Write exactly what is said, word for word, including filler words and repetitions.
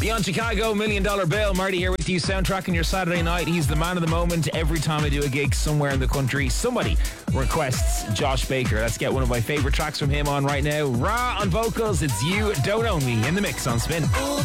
Beyond Chicago, Million Dollar Bill. Marty here with you, soundtracking your Saturday night. He's the man of the moment. Every time I do a gig somewhere in the country, somebody requests Josh Baker. Let's get one of my favourite tracks from him on right now. Ra on vocals, It's You Don't Own Me in the mix on Spin.